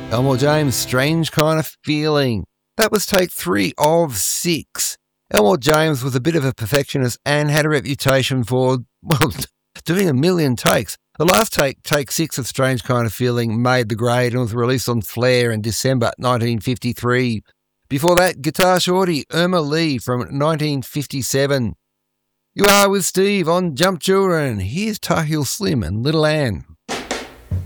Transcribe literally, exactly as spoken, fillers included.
Elmore James, Strange Kind of Feeling. That was take three of six. Elmore James was a bit of a perfectionist and had a reputation for, well, doing a million takes. The last take, take six of Strange Kind of Feeling, made the grade and was released on Flair in December nineteen fifty-three. Before that, Guitar Shorty, Irma Lee from nineteen fifty-seven. You Are With Steve on Jump Children. Here's Tahil Slim and Little Ann.